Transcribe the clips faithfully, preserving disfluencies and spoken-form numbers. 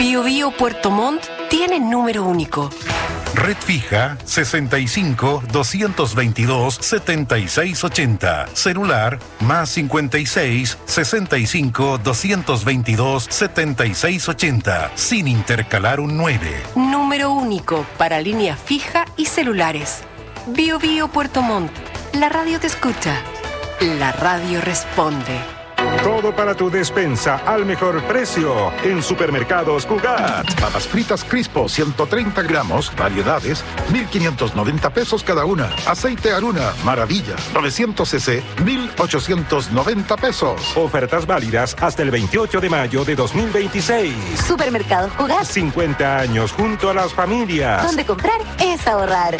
Bio Bio Puerto Montt tiene número único. Red fija sesenta y cinco, doscientos veintidós, setenta y seis ochenta. Celular más cincuenta y seis, sesenta y cinco, doscientos veintidós, setenta y seis ochenta. Sin intercalar un nueve. Número único para línea fija y celulares. Bio Bio Puerto Montt. La radio te escucha. La radio responde. Todo para tu despensa al mejor precio en Supermercados Cugat. Papas fritas Crispo, ciento treinta gramos, variedades, mil quinientos noventa pesos cada una. Aceite Aruna, Maravilla, novecientos centilitros, mil ochocientos noventa pesos. Ofertas válidas hasta el veintiocho de mayo de dos mil veintiséis. Supermercados Cugat. cincuenta años junto a las familias. Donde comprar es ahorrar.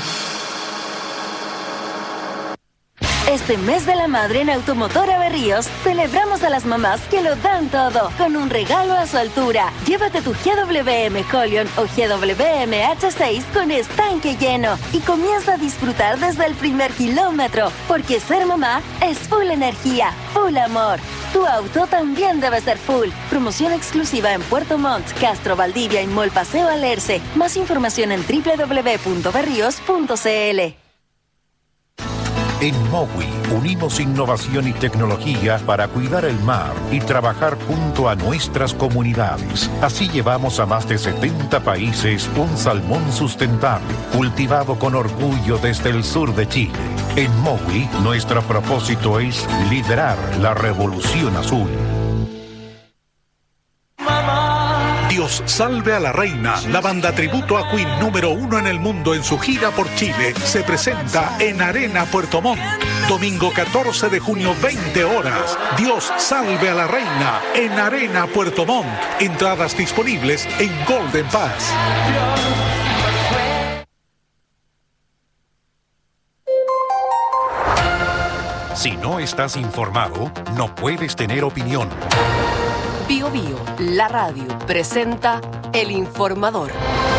Este mes de la madre en Automotora Berríos celebramos a las mamás que lo dan todo con un regalo a su altura. Llévate tu G W M Collion o G W M H seis con estanque lleno y comienza a disfrutar desde el primer kilómetro, porque ser mamá es full energía, full amor. Tu auto también debe ser full. Promoción exclusiva en Puerto Montt, Castro, Valdivia y Mall Paseo Alerce. Más información en doble u doble u doble u punto berríos punto c l. En Mowi unimos innovación y tecnología para cuidar el mar y trabajar junto a nuestras comunidades. Así llevamos a más de setenta países un salmón sustentable, cultivado con orgullo desde el sur de Chile. En Mowi, nuestro propósito es liderar la revolución azul. Dios salve a la reina, la banda tributo a Queen número uno en el mundo en su gira por Chile, se presenta en Arena Puerto Montt. Domingo catorce de junio, veinte horas. Dios salve a la reina en Arena Puerto Montt. Entradas disponibles en Golden Pass. Si no estás informado, no puedes tener opinión. Bio Bio, la radio, presenta El Informador.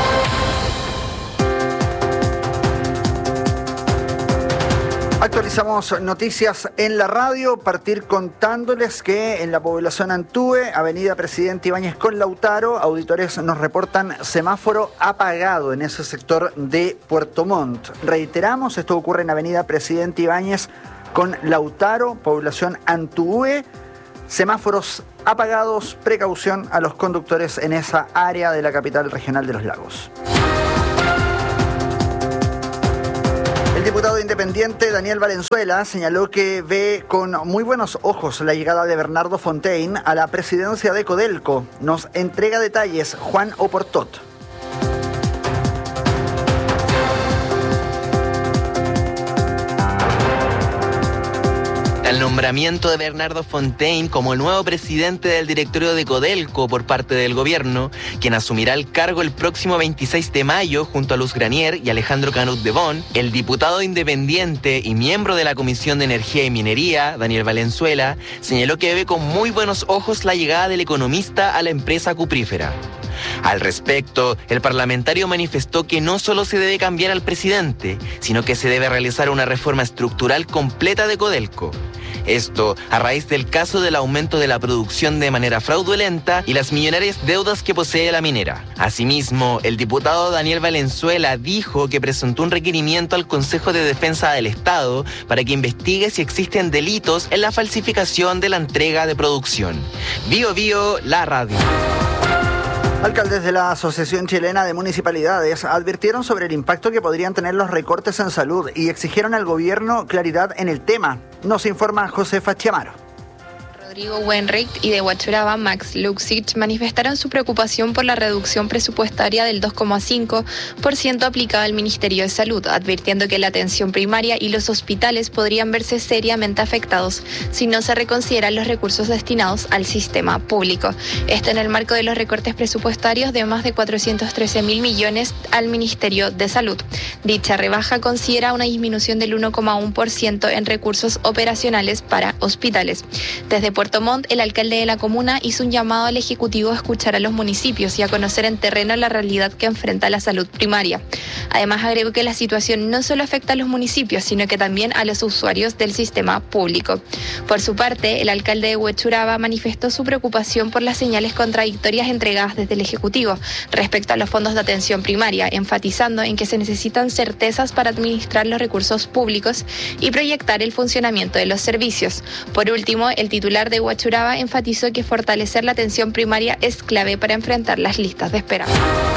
Actualizamos noticias en la radio, partir contándoles que en la población Antúe, avenida Presidente Ibáñez con Lautaro, auditores nos reportan semáforo apagado en ese sector de Puerto Montt. Reiteramos, esto ocurre en avenida Presidente Ibáñez con Lautaro, población Antúe. Semáforos apagados, precaución a los conductores en esa área de la capital regional de los lagos. El diputado independiente Daniel Valenzuela señaló que ve con muy buenos ojos la llegada de Bernardo Fontaine a la presidencia de Codelco. Nos entrega detalles Juan Oportot. El nombramiento de Bernardo Fontaine como el nuevo presidente del directorio de Codelco por parte del gobierno, quien asumirá el cargo el próximo veintiséis de mayo junto a Luz Granier y Alejandro Canut de Bon, el diputado independiente y miembro de la Comisión de Energía y Minería, Daniel Valenzuela, señaló que ve con muy buenos ojos la llegada del economista a la empresa cuprífera. Al respecto, el parlamentario manifestó que no solo se debe cambiar al presidente, sino que se debe realizar una reforma estructural completa de Codelco. Esto a raíz del caso del aumento de la producción de manera fraudulenta y las millonarias deudas que posee la minera. Asimismo, el diputado Daniel Valenzuela dijo que presentó un requerimiento al Consejo de Defensa del Estado para que investigue si existen delitos en la falsificación de la entrega de producción. Bio Bio, la radio. Alcaldes de la Asociación Chilena de Municipalidades advirtieron sobre el impacto que podrían tener los recortes en salud y exigieron al gobierno claridad en el tema. Nos informa Josefa Chiamaro. Rodrigo Wenricht y de Huachuraba Max Luxich manifestaron su preocupación por la reducción presupuestaria del dos coma cinco por ciento aplicada al Ministerio de Salud, advirtiendo que la atención primaria y los hospitales podrían verse seriamente afectados si no se reconsideran los recursos destinados al sistema público. Esto en el marco de los recortes presupuestarios de más de cuatrocientos trece mil millones al Ministerio de Salud. Dicha rebaja considera una disminución del uno coma uno por ciento en recursos operacionales para hospitales. Desde Puerto Puerto Montt, el alcalde de la comuna hizo un llamado al Ejecutivo a escuchar a los municipios y a conocer en terreno la realidad que enfrenta la salud primaria. Además, agregó que la situación no solo afecta a los municipios, sino que también a los usuarios del sistema público. Por su parte, el alcalde de Huechuraba manifestó su preocupación por las señales contradictorias entregadas desde el Ejecutivo respecto a los fondos de atención primaria, enfatizando en que se necesitan certezas para administrar los recursos públicos y proyectar el funcionamiento de los servicios. Por último, el titular de Huechuraba enfatizó que fortalecer la atención primaria es clave para enfrentar las listas de espera.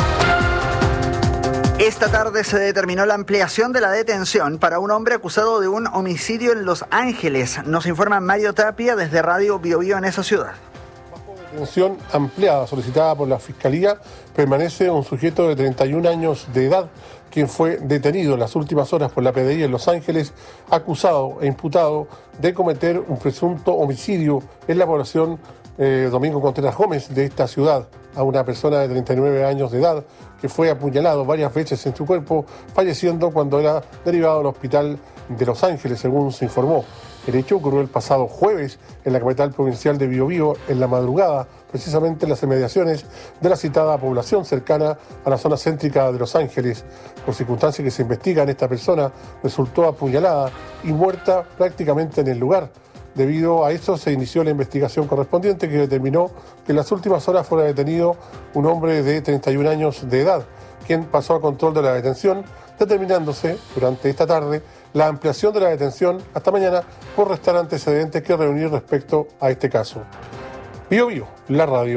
Esta tarde se determinó la ampliación de la detención para un hombre acusado de un homicidio en Los Ángeles. Nos informa Mario Tapia desde Radio Bio Bio en esa ciudad. Bajo detención ampliada solicitada por la Fiscalía permanece un sujeto de treinta y un años de edad, quien fue detenido en las últimas horas por la P D I en Los Ángeles, acusado e imputado de cometer un presunto homicidio en la población eh, Domingo Contreras Gómez de esta ciudad, a una persona de treinta y nueve años de edad que fue apuñalado varias veces en su cuerpo, falleciendo cuando era derivado al hospital de Los Ángeles, según se informó. El hecho ocurrió el pasado jueves en la capital provincial de Biobío, en la madrugada, precisamente en las inmediaciones de la citada población cercana a la zona céntrica de Los Ángeles. Por circunstancias que se investigan, esta persona resultó apuñalada y muerta prácticamente en el lugar. Debido a eso se inició la investigación correspondiente, que determinó que en las últimas horas fuera detenido un hombre de treinta y un años de edad, quien pasó a control de la detención, determinándose durante esta tarde la ampliación de la detención hasta mañana por restar antecedentes que reunir respecto a este caso. Bio Bio, la radio.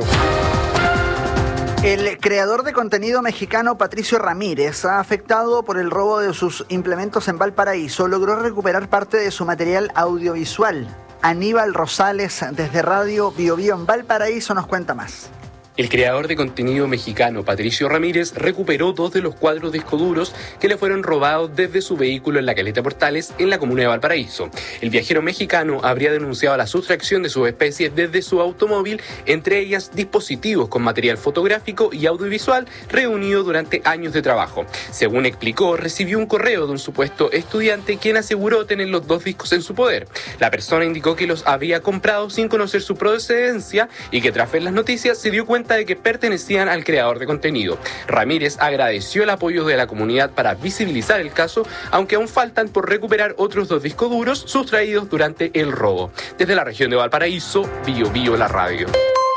El creador de contenido mexicano Patricio Ramírez, afectado por el robo de sus implementos en Valparaíso, logró recuperar parte de su material audiovisual. Aníbal Rosales, desde Radio Bio Bio en Valparaíso, nos cuenta más. El creador de contenido mexicano Patricio Ramírez recuperó dos de los cuadros disco duros que le fueron robados desde su vehículo en la Caleta Portales, en la comuna de Valparaíso. El viajero mexicano habría denunciado la sustracción de sus especies desde su automóvil, entre ellas dispositivos con material fotográfico y audiovisual reunido durante años de trabajo. Según explicó, recibió un correo de un supuesto estudiante quien aseguró tener los dos discos en su poder. La persona indicó que los había comprado sin conocer su procedencia y que tras ver las noticias se dio cuenta de que pertenecían al creador de contenido. Ramírez agradeció el apoyo de la comunidad para visibilizar el caso, aunque aún faltan por recuperar otros dos discos duros sustraídos durante el robo. Desde la región de Valparaíso, Bio Bio la radio.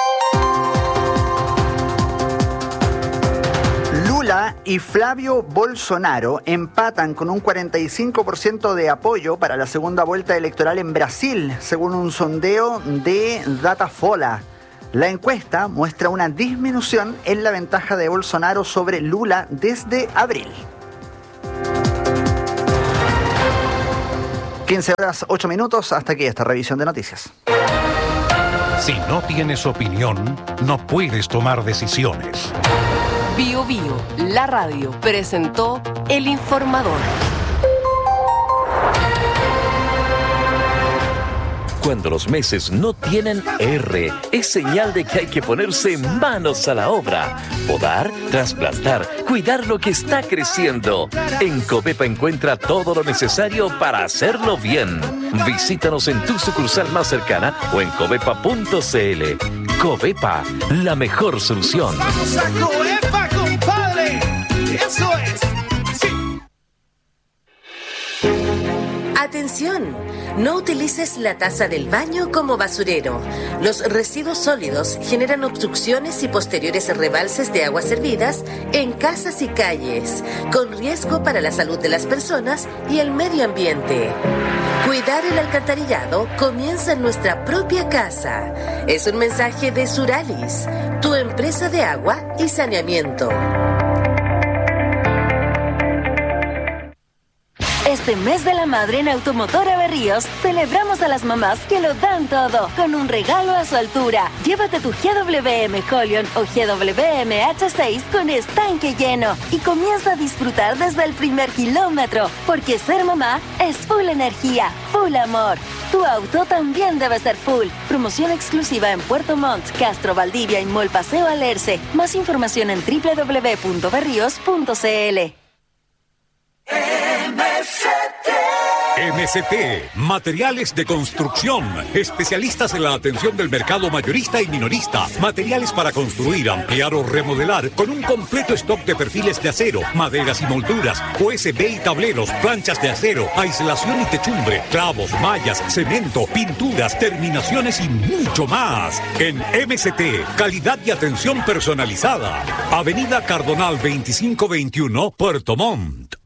Lula y Flavio Bolsonaro empatan con un cuarenta y cinco por ciento de apoyo para la segunda vuelta electoral en Brasil, según un sondeo de Datafolha. La encuesta muestra una disminución en la ventaja de Bolsonaro sobre Lula desde abril. quince horas, ocho minutos, hasta aquí esta revisión de noticias. Si no tienes opinión, no puedes tomar decisiones. Bio Bio, la radio, presentó El Informador. Cuando los meses no tienen R, es señal de que hay que ponerse manos a la obra. Podar, trasplantar, cuidar lo que está creciendo. En Covepa encuentra todo lo necesario para hacerlo bien. Visítanos en tu sucursal más cercana o en covepa punto cl. Covepa, la mejor solución. ¡Vamos a Covepa, compadre! ¡Eso es! ¡Sí! Atención, no utilices la taza del baño como basurero. Los residuos sólidos generan obstrucciones y posteriores rebalses de aguas servidas en casas y calles, con riesgo para la salud de las personas y el medio ambiente. Cuidar el alcantarillado comienza en nuestra propia casa. Es un mensaje de Suralis, tu empresa de agua y saneamiento. Este mes de la madre en Automotora Berríos celebramos a las mamás que lo dan todo con un regalo a su altura. Llévate tu G W M Holion o G W M H seis con estanque lleno y comienza a disfrutar desde el primer kilómetro, porque ser mamá es full energía, full amor. Tu auto también debe ser full. Promoción exclusiva en Puerto Montt, Castro Valdivia y Mall Paseo Alerce. Más información en doble u doble u doble u punto berríos punto c l. M S T M C T, Materiales de Construcción, especialistas en la atención del mercado mayorista y minorista, materiales para construir, ampliar o remodelar, con un completo stock de perfiles de acero, maderas y molduras, U S B y tableros, planchas de acero, aislación y techumbre, clavos, mallas, cemento, pinturas, terminaciones y mucho más. En M C T, calidad y atención personalizada. Avenida Cardonal veinticinco veintiuno, Puerto Montt.